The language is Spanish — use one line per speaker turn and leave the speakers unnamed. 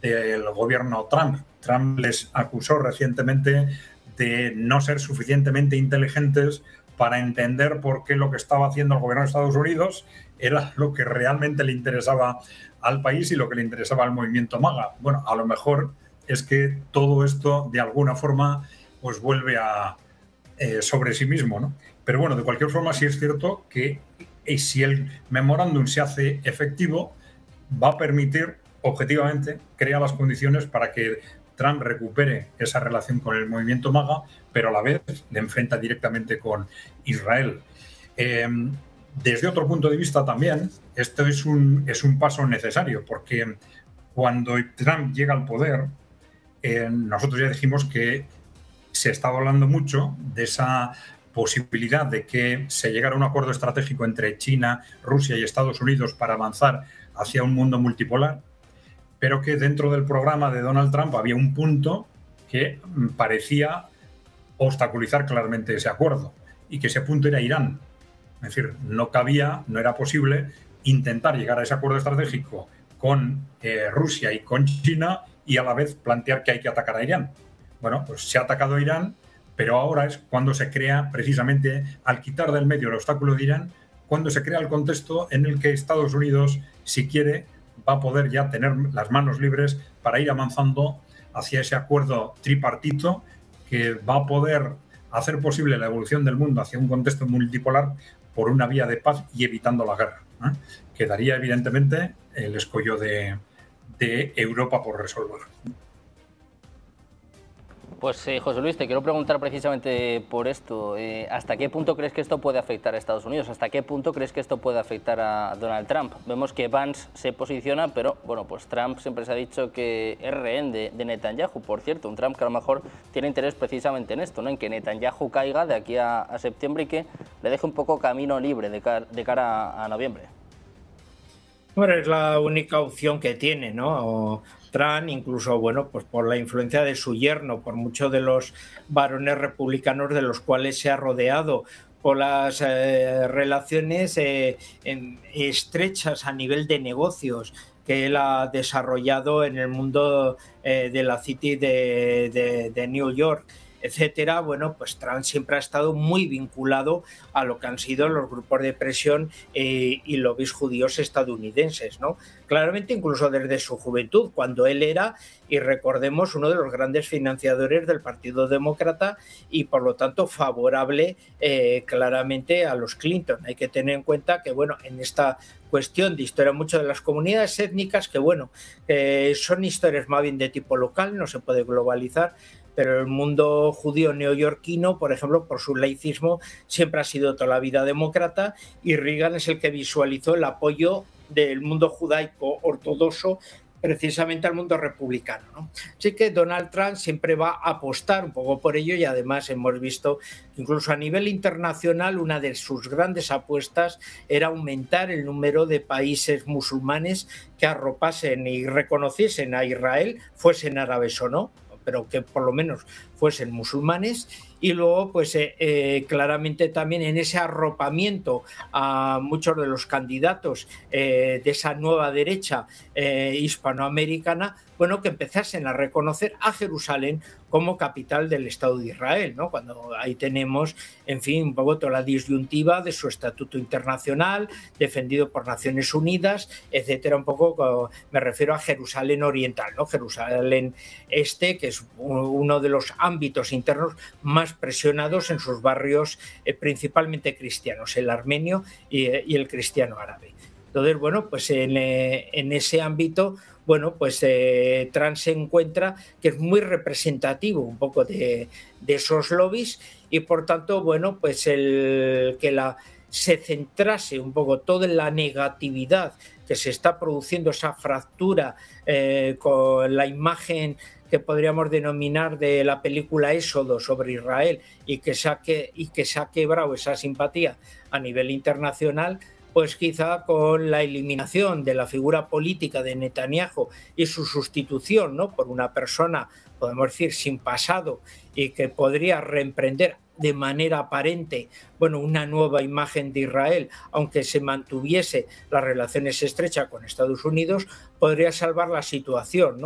del gobierno Trump. Trump les acusó recientemente de no ser suficientemente inteligentes para entender por qué lo que estaba haciendo el gobierno de Estados Unidos era lo que realmente le interesaba al país y lo que le interesaba al movimiento MAGA. Bueno, a lo mejor es que todo esto de alguna forma pues vuelve a sobre sí mismo, ¿no? Pero bueno, de cualquier forma sí es cierto que si el memorándum se hace efectivo, va a permitir objetivamente, crea las condiciones para que Trump recupere esa relación con el movimiento MAGA, pero a la vez le enfrenta directamente con Israel. Desde otro punto de vista también, esto es un paso necesario, porque cuando Trump llega al poder, nosotros ya dijimos que se estaba hablando mucho de esa posibilidad de que se llegara a un acuerdo estratégico entre China, Rusia y Estados Unidos para avanzar hacia un mundo multipolar, pero que dentro del programa de Donald Trump había un punto que parecía obstaculizar claramente ese acuerdo, y que ese punto era Irán. Es decir, no era posible intentar llegar a ese acuerdo estratégico con Rusia y con China y a la vez plantear que hay que atacar a Irán. Bueno, pues se ha atacado a Irán, pero ahora es cuando se crea, precisamente al quitar del medio el obstáculo de Irán, cuando se crea el contexto en el que Estados Unidos, si quiere, va a poder ya tener las manos libres para ir avanzando hacia ese acuerdo tripartito que va a poder hacer posible la evolución del mundo hacia un contexto multipolar por una vía de paz y evitando la guerra. Quedaría, evidentemente, el escollo de Europa por resolver.
Pues José Luis, te quiero preguntar precisamente por esto. ¿Hasta qué punto crees que esto puede afectar a Estados Unidos? ¿Hasta qué punto crees que esto puede afectar a Donald Trump? Vemos que Vance se posiciona, pero bueno, pues Trump siempre se ha dicho que es rehén de Netanyahu. Por cierto, un Trump que a lo mejor tiene interés precisamente en esto, ¿no? En que Netanyahu caiga de aquí a septiembre y que le deje un poco camino libre de cara a noviembre.
Bueno, es la única opción que tiene, ¿no? Trump, incluso, bueno, pues por la influencia de su yerno, por muchos de los varones republicanos de los cuales se ha rodeado, por las relaciones estrechas a nivel de negocios que él ha desarrollado en el mundo de la City de New York, etcétera. Bueno, pues Trump siempre ha estado muy vinculado a lo que han sido los grupos de presión y lobbies judíos estadounidenses, ¿no? Claramente, incluso desde su juventud, cuando él era, y recordemos, uno de los grandes financiadores del Partido Demócrata y, por lo tanto, favorable claramente a los Clinton. Hay que tener en cuenta que, bueno, en esta cuestión de historia mucho de las comunidades étnicas, que, bueno, son historias más bien de tipo local, no se puede globalizar, pero el mundo judío neoyorquino, por ejemplo, por su laicismo, siempre ha sido toda la vida demócrata, y Reagan es el que visualizó el apoyo del mundo judaico ortodoxo precisamente al mundo republicano, ¿no? Así que Donald Trump siempre va a apostar un poco por ello, y además hemos visto que incluso a nivel internacional una de sus grandes apuestas era aumentar el número de países musulmanes que arropasen y reconociesen a Israel, fuesen árabes o no, pero que por lo menos fuesen musulmanes. Y luego, pues claramente también en ese arropamiento a muchos de los candidatos de esa nueva derecha hispanoamericana, bueno, que empezasen a reconocer a Jerusalén como capital del Estado de Israel, ¿no? Cuando ahí tenemos, en fin, un poco toda la disyuntiva de su estatuto internacional, defendido por Naciones Unidas, etcétera. Un poco me refiero a Jerusalén oriental, ¿no? Jerusalén este, que es uno de los ámbitos internos más presionados en sus barrios principalmente cristianos, el armenio y el cristiano árabe. Entonces, bueno, pues en ese ámbito, bueno, pues Trump se encuentra que es muy representativo un poco de esos lobbies, y por tanto, bueno, pues se centrase un poco toda la negatividad que se está produciendo, esa fractura con la imagen que podríamos denominar de la película Éxodo sobre Israel, y que se ha quebrado esa simpatía a nivel internacional, pues quizá con la eliminación de la figura política de Netanyahu y su sustitución, ¿no?, por una persona, podemos decir, sin pasado, y que podría reemprender de manera aparente, bueno, una nueva imagen de Israel, aunque se mantuviese las relaciones estrechas con Estados Unidos, podría salvar la situación, ¿no?